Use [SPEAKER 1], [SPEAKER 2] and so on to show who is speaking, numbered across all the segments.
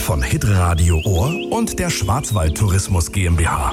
[SPEAKER 1] von Hitradio Ohr und der Schwarzwald Tourismus GmbH.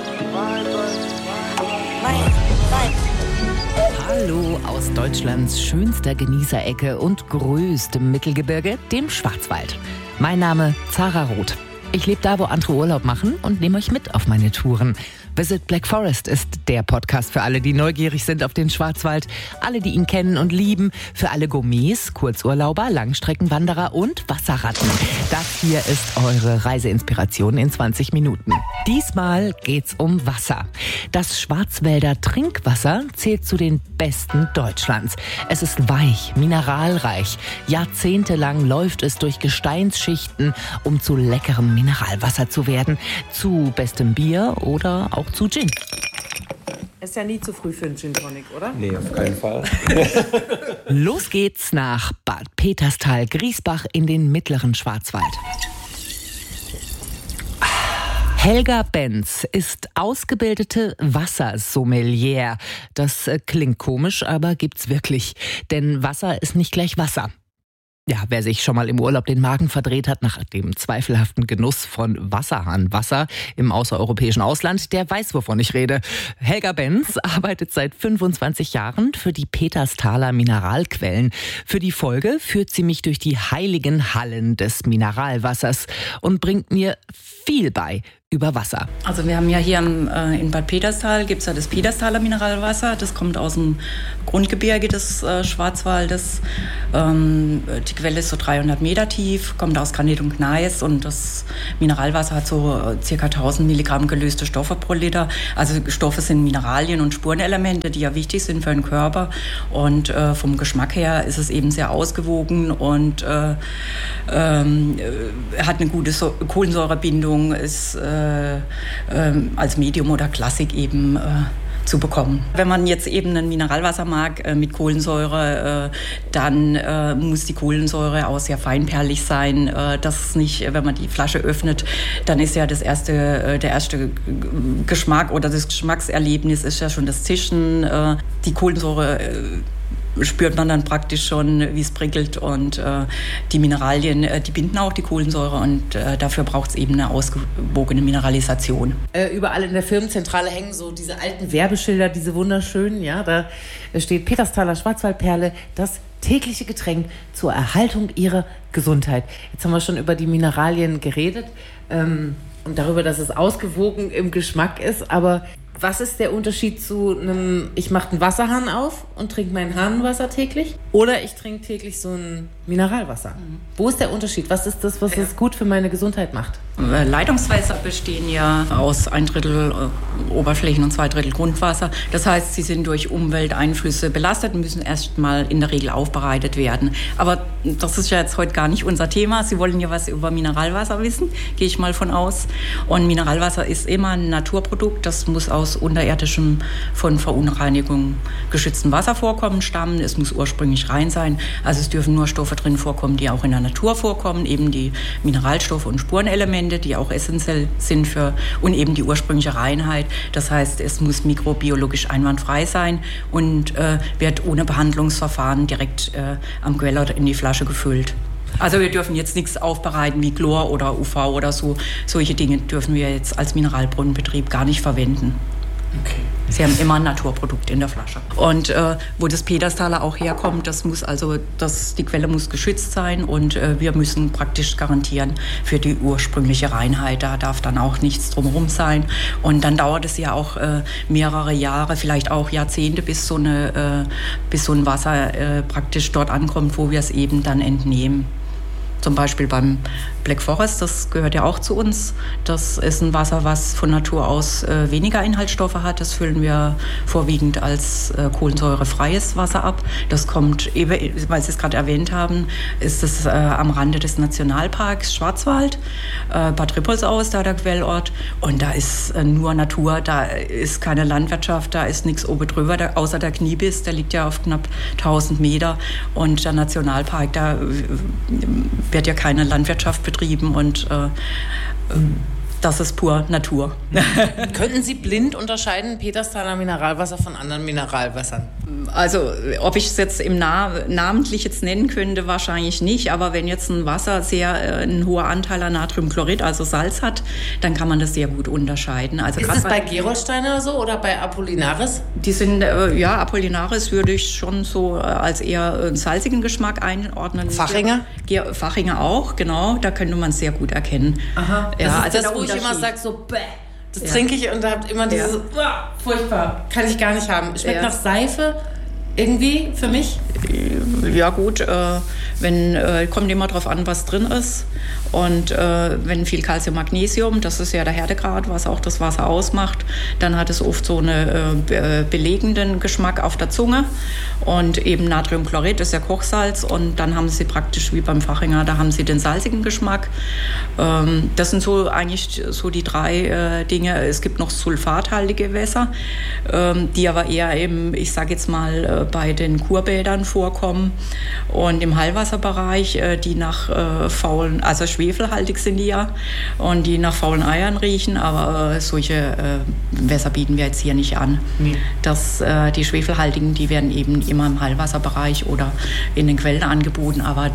[SPEAKER 2] Hallo aus Deutschlands schönster Genießerecke und größtem Mittelgebirge, dem Schwarzwald. Mein Name Zara Roth. Ich lebe da, wo andere Urlaub machen und nehme euch mit auf meine Touren. Visit Black Forest ist der Podcast für alle, die neugierig sind auf den Schwarzwald, alle, die ihn kennen und lieben, für alle Gourmets, Kurzurlauber, Langstreckenwanderer und Wasserratten. Das hier ist eure Reiseinspiration in 20 Minuten. Diesmal geht's um Wasser. Das Schwarzwälder Trinkwasser zählt zu den besten Deutschlands. Es ist weich, mineralreich. Jahrzehntelang läuft es durch Gesteinsschichten, um zu leckerem Mineralwasser zu werden. Zu bestem Bier oder auch zu Gin.
[SPEAKER 3] Ist ja nie zu früh für einen Gin Tonic, oder?
[SPEAKER 4] Nee, auf keinen Fall.
[SPEAKER 2] Los geht's nach Bad Peterstal-Griesbach in den mittleren Schwarzwald. Helga Benz ist ausgebildete Wassersommelier. Das klingt komisch, aber gibt's wirklich. Denn Wasser ist nicht gleich Wasser. Ja, wer sich schon mal im Urlaub den Magen verdreht hat nach dem zweifelhaften Genuss von Wasserhahnwasser im außereuropäischen Ausland, der weiß, wovon ich rede. Helga Benz arbeitet seit 25 Jahren für die Peterstaler Mineralquellen. Für die Folge führt sie mich durch die heiligen Hallen des Mineralwassers und bringt mir viel bei über Wasser.
[SPEAKER 5] Also wir haben ja hier in Bad Peterstal, gibt es ja das Peterstaler Mineralwasser. Das kommt aus dem Grundgebirge des Schwarzwaldes. Die Quelle ist so 300 Meter tief, kommt aus Granit und Gneis und das Mineralwasser hat so ca. 1000 Milligramm gelöste Stoffe pro Liter. Also Stoffe sind Mineralien und Spurenelemente, die ja wichtig sind für den Körper. Und vom Geschmack her ist es eben sehr ausgewogen und hat eine gute Kohlensäurebindung, ist als Medium oder Klassik eben zu bekommen. Wenn man jetzt eben ein Mineralwasser mag mit Kohlensäure, dann muss die Kohlensäure auch sehr feinperlig sein. Das nicht, wenn man die Flasche öffnet, dann ist ja der erste Geschmack oder das Geschmackserlebnis ist ja schon das Zischen. Die Kohlensäure spürt man dann praktisch schon, wie es prickelt und die Mineralien, die binden auch die Kohlensäure und dafür braucht es eben eine ausgewogene Mineralisation.
[SPEAKER 3] Überall in der Firmenzentrale hängen so diese alten Werbeschilder, diese wunderschönen, ja, da steht Peterstaler Schwarzwaldperle, das tägliche Getränk zur Erhaltung ihrer Gesundheit. Jetzt haben wir schon über die Mineralien geredet und darüber, dass es ausgewogen im Geschmack ist, aber was ist der Unterschied zu einem, ich mache einen Wasserhahn auf und trinke mein Hahnenwasser täglich oder ich trinke täglich so ein Mineralwasser? Wo ist der Unterschied? Was ist das, was es gut für meine Gesundheit macht?
[SPEAKER 5] Leitungswässer bestehen ja aus 1/3 Oberflächen- und 2/3 Grundwasser. Das heißt, sie sind durch Umwelteinflüsse belastet und müssen erst mal in der Regel aufbereitet werden. Aber das ist ja jetzt heute gar nicht unser Thema. Sie wollen ja was über Mineralwasser wissen, gehe ich mal von aus. Und Mineralwasser ist immer ein Naturprodukt. Das muss aus unterirdischem, von Verunreinigung geschütztem Wasservorkommen stammen. Es muss ursprünglich rein sein. Also es dürfen nur Stoffe drin vorkommen, die auch in der Natur vorkommen. Eben die Mineralstoffe und Spurenelemente, die auch essentiell sind und eben die ursprüngliche Reinheit. Das heißt, es muss mikrobiologisch einwandfrei sein und wird ohne Behandlungsverfahren direkt am Quell oder in die Flasche gefüllt. Also wir dürfen jetzt nichts aufbereiten wie Chlor oder UV oder so. Solche Dinge dürfen wir jetzt als Mineralbrunnenbetrieb gar nicht verwenden. Okay. Sie haben immer ein Naturprodukt in der Flasche. Und wo das Peterstaler auch herkommt, die Quelle muss geschützt sein und wir müssen praktisch garantieren für die ursprüngliche Reinheit. Da darf dann auch nichts drumherum sein. Und dann dauert es ja auch mehrere Jahre, vielleicht auch Jahrzehnte, bis so ein Wasser praktisch dort ankommt, wo wir es eben dann entnehmen. Zum Beispiel beim Black Forest, das gehört ja auch zu uns. Das ist ein Wasser, was von Natur aus weniger Inhaltsstoffe hat. Das füllen wir vorwiegend als kohlensäurefreies Wasser ab. Das kommt, weil Sie es gerade erwähnt haben, ist es am Rande des Nationalparks Schwarzwald. Bad Rippoldsau ist da der Quellort. Und da ist nur Natur, da ist keine Landwirtschaft, da ist nichts oben drüber, außer der Kniebiss, der liegt ja auf knapp 1000 Meter. Und der Nationalpark, da wird ja keine Landwirtschaft betrieben und das ist pur Natur.
[SPEAKER 3] Könnten Sie blind unterscheiden Petersthaler Mineralwasser von anderen Mineralwässern?
[SPEAKER 5] Also, ob ich es jetzt namentlich jetzt nennen könnte, wahrscheinlich nicht. Aber wenn jetzt ein Wasser ein hoher Anteil an Natriumchlorid, also Salz hat, dann kann man das sehr gut unterscheiden. Also
[SPEAKER 3] ist es bei Gerolsteiner so oder bei Apollinaris?
[SPEAKER 5] Die sind, Apollinaris würde ich schon so als eher einen salzigen Geschmack einordnen.
[SPEAKER 3] Fachinger?
[SPEAKER 5] Fachinger auch, genau. Da könnte man es sehr gut erkennen.
[SPEAKER 3] Aha.
[SPEAKER 5] Ja,
[SPEAKER 3] das ist das, wo ich immer sage, so bäh. Das trinke ich und da habt immer dieses, furchtbar, kann ich gar nicht haben. Schmeckt nach Seife irgendwie für mich.
[SPEAKER 5] Ja gut, kommt immer drauf an, was drin ist. Und wenn viel Calcium, Magnesium, das ist ja der Härtegrad, was auch das Wasser ausmacht, dann hat es oft so einen belegenden Geschmack auf der Zunge. Und eben Natriumchlorid ist ja Kochsalz und dann haben sie praktisch wie beim Fachinger, da haben sie den salzigen Geschmack. Das sind so eigentlich so die drei Dinge. Es gibt noch sulfathaltige Wässer, die aber eher eben, ich sage jetzt mal, bei den Kurbädern vorkommen und im Heilwasserbereich, die nach also schwefelhaltig sind die ja und die nach faulen Eiern riechen, aber solche Wässer bieten wir jetzt hier nicht an. Nee. Die schwefelhaltigen, die werden eben immer im Heilwasserbereich oder in den Quellen angeboten, aber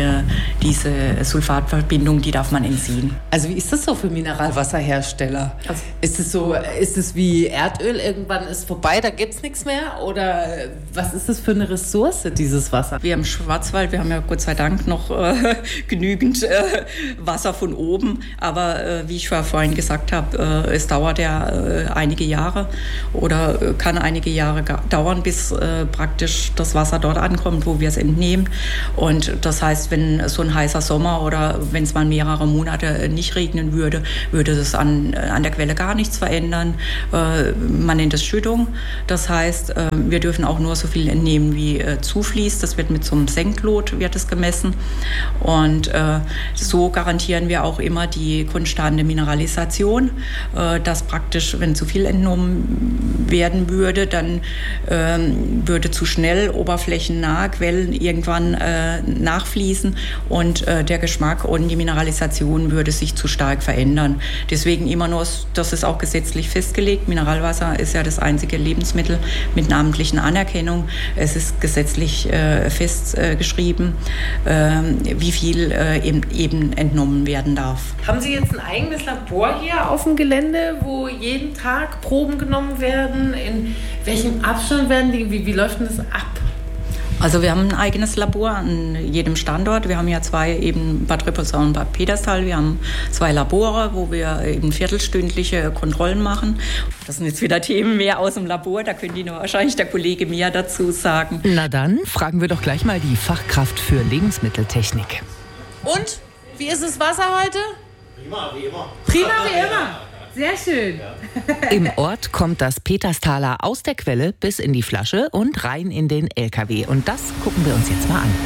[SPEAKER 5] diese Sulfatverbindung, die darf man entziehen.
[SPEAKER 3] Also wie ist das so für Mineralwasserhersteller? Also, ist es wie Erdöl, irgendwann ist vorbei, da gibt es nichts mehr? Oder was ist das für eine Ressource, dieses Wasser?
[SPEAKER 5] Wir im Schwarzwald, wir haben ja Gott sei Dank noch genügend Wasser von oben, aber wie ich vorhin gesagt habe, es dauert ja einige Jahre oder kann einige Jahre dauern, bis praktisch das Wasser dort ankommt, wo wir es entnehmen. Und das heißt, wenn so ein heißer Sommer oder wenn es mal mehrere Monate nicht regnen würde, würde das an der Quelle gar nichts verändern. Man nennt es Schüttung. Das heißt, wir dürfen auch nur so viel entnehmen, wie zufließt. Das wird mit so einem Senklot wird es gemessen. Und so garantieren wir auch immer die konstante Mineralisation, dass praktisch, wenn zu viel entnommen werden würde, dann würde zu schnell oberflächennahe Quellen irgendwann nachfließen und der Geschmack und die Mineralisation würde sich zu stark verändern. Deswegen immer nur, das ist auch gesetzlich festgelegt, Mineralwasser ist ja das einzige Lebensmittel mit namentlichen Anerkennung. Es ist gesetzlich festgeschrieben, wie viel eben entnommen werden darf.
[SPEAKER 3] Haben Sie jetzt ein eigenes Labor hier auf dem Gelände, wo jeden Tag Proben genommen werden? In welchem Abstand werden die? Wie läuft denn das ab?
[SPEAKER 5] Also wir haben ein eigenes Labor an jedem Standort. Wir haben ja zwei, eben Bad Reposaun und Bad Peterstal. Wir haben zwei Labore, wo wir eben viertelstündliche Kontrollen machen. Das sind jetzt wieder Themen mehr aus dem Labor. Da könnte Ihnen wahrscheinlich der Kollege mehr dazu sagen.
[SPEAKER 2] Na dann fragen wir doch gleich mal die Fachkraft für Lebensmitteltechnik.
[SPEAKER 3] Und? Wie ist das Wasser heute?
[SPEAKER 4] Prima, wie immer.
[SPEAKER 3] Prima, wie immer. Sehr schön.
[SPEAKER 2] Im Ort kommt das Petersthaler aus der Quelle bis in die Flasche und rein in den LKW. Und das gucken wir uns jetzt mal an.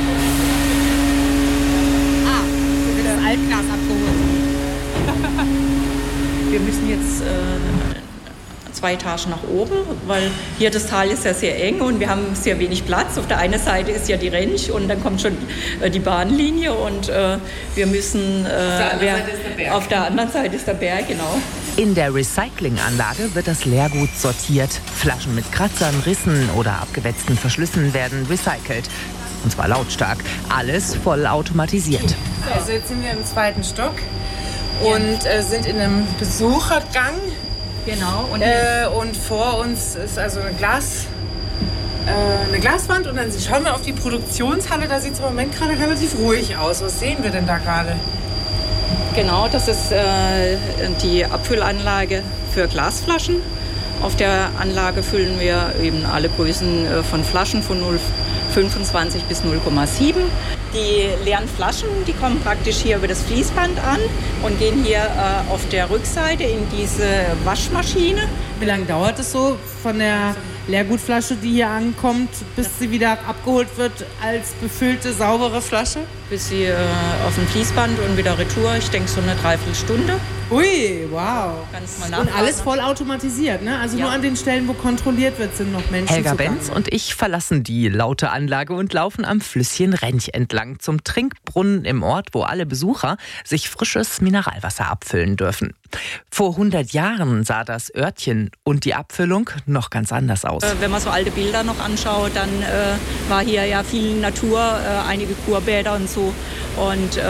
[SPEAKER 5] Hier wird das Altglas abgeholt. Wir müssen jetzt 2 Etagen nach oben, weil hier das Tal ist ja sehr eng und wir haben sehr wenig Platz. Auf der einen Seite ist ja die Rentsch und dann kommt schon die Bahnlinie und wir müssen auf der anderen Seite ist der Berg, genau.
[SPEAKER 2] In der Recyclinganlage wird das Leergut sortiert. Flaschen mit Kratzern, Rissen oder abgewetzten Verschlüssen werden recycelt. Und zwar lautstark. Alles voll automatisiert.
[SPEAKER 3] Also jetzt sind wir im 2. Stock und sind in einem Besuchergang.
[SPEAKER 5] Genau.
[SPEAKER 3] Und vor uns ist also eine Glaswand und dann schauen wir auf die Produktionshalle. Da sieht es im Moment gerade relativ ruhig aus. Was sehen wir denn da gerade?
[SPEAKER 5] Genau, das ist die Abfüllanlage für Glasflaschen. Auf der Anlage füllen wir eben alle Größen von Flaschen von 0,25 bis 0,7. Die leeren Flaschen, die kommen praktisch hier über das Fließband an und gehen hier auf der Rückseite in diese Waschmaschine.
[SPEAKER 3] Wie lange dauert es so von der Leergutflasche, die hier ankommt, bis sie wieder abgeholt wird als befüllte, saubere Flasche?
[SPEAKER 5] Bis sie auf dem Fließband und wieder retour, ich denke so eine Dreiviertelstunde.
[SPEAKER 3] Ui, wow.
[SPEAKER 5] Kannst mal
[SPEAKER 3] und alles voll automatisiert, ne? Also nur an den Stellen, wo kontrolliert wird, sind noch Menschen
[SPEAKER 2] Helga
[SPEAKER 3] zugange.
[SPEAKER 2] Benz und ich verlassen die laute Anlage und laufen am Flüsschen Rentsch entlang zum Trinkbrunnen im Ort, wo alle Besucher sich frisches Mineralwasser abfüllen dürfen. Vor 100 Jahren sah das Örtchen und die Abfüllung noch ganz anders aus.
[SPEAKER 5] Wenn man so alte Bilder noch anschaut, dann war hier ja viel Natur, einige Kurbäder und so. Und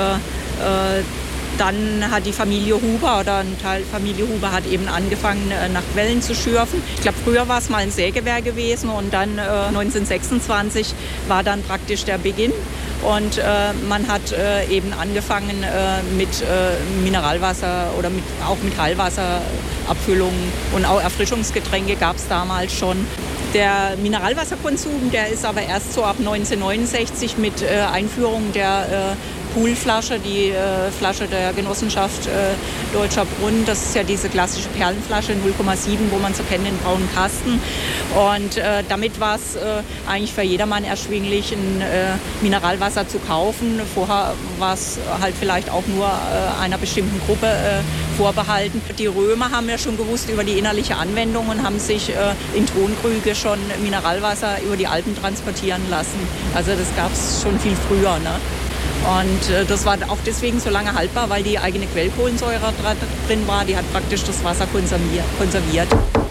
[SPEAKER 5] dann hat die Familie Huber oder ein Teil Familie Huber hat eben angefangen, nach Quellen zu schürfen. Ich glaube, früher war es mal ein Sägewerk gewesen und dann 1926 war dann praktisch der Beginn. Und man hat eben angefangen mit Mineralwasser oder auch mit Heilwasserabfüllungen und auch Erfrischungsgetränke gab es damals schon. Der Mineralwasserkonsum, der ist aber erst so ab 1969 mit Einführung der Poolflasche, die Flasche der Genossenschaft Deutscher Brunnen. Das ist ja diese klassische Perlenflasche 0,7, wo man so kennt, den braunen Kasten. Und damit war es eigentlich für jedermann erschwinglich, ein Mineralwasser zu kaufen. Vorher war es halt vielleicht auch nur einer bestimmten Gruppe vorbehalten. Die Römer haben ja schon gewusst über die innerliche Anwendung und haben sich in Tonkrüge schon Mineralwasser über die Alpen transportieren lassen. Also das gab es schon viel früher, ne? Und das war auch deswegen so lange haltbar, weil die eigene Quellkohlensäure drin war. Die hat praktisch das Wasser konserviert.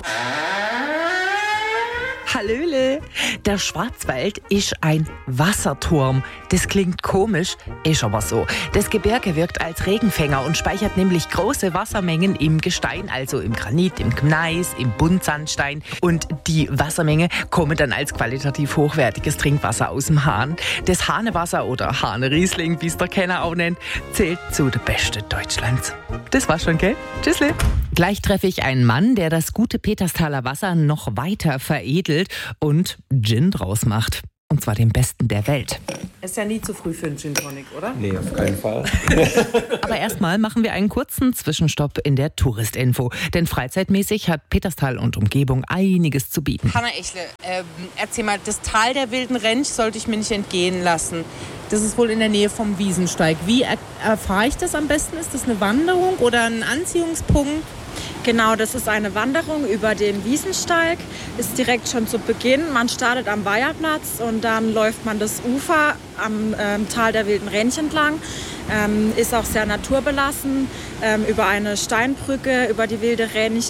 [SPEAKER 2] Hallöle! Der Schwarzwald ist ein Wasserturm. Das klingt komisch, ist aber so. Das Gebirge wirkt als Regenfänger und speichert nämlich große Wassermengen im Gestein, also im Granit, im Gneis, im Buntsandstein. Und die Wassermenge kommen dann als qualitativ hochwertiges Trinkwasser aus dem Hahn. Das Hahnewasser oder Hahn-Riesling, wie es der Kenner auch nennt, zählt zu der Beste Deutschlands. Das war's schon, gell? Tschüssle! Gleich treffe ich einen Mann, der das gute Peterstaler Wasser noch weiter veredelt und Gin draus macht. Und zwar den besten der Welt.
[SPEAKER 3] Ist ja nie zu früh für einen Gin Tonic, oder?
[SPEAKER 4] Nee, auf keinen Fall.
[SPEAKER 2] Aber erstmal machen wir einen kurzen Zwischenstopp in der Touristinfo. Denn freizeitmäßig hat Peterstal und Umgebung einiges zu bieten.
[SPEAKER 3] Hanna Echle, erzähl mal, das Tal der wilden Rentsch sollte ich mir nicht entgehen lassen. Das ist wohl in der Nähe vom Wiesensteig. Wie erfahre ich das am besten? Ist das eine Wanderung oder ein Anziehungspunkt?
[SPEAKER 6] Genau, das ist eine Wanderung über den Wiesensteig, ist direkt schon zu Beginn. Man startet am Weiherplatz und dann läuft man das Ufer am Tal der wilden Rentsch entlang. Ist auch sehr naturbelassen, über eine Steinbrücke, über die wilde Rentsch